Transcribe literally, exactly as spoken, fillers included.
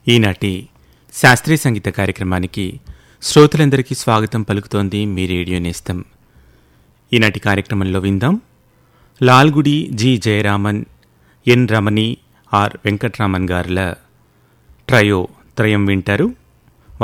ఈనాటి శాస్త్రీయ సంగీత కార్యక్రమానికి శ్రోతలందరికీ స్వాగతం పలుకుతోంది మీ రేడియో నేస్తం. ఈనాటి కార్యక్రమంలో విందాం Lalgudi G Jayaraman, N Ramani, are Venkatraman గారుల trio త్రయం వింటారు.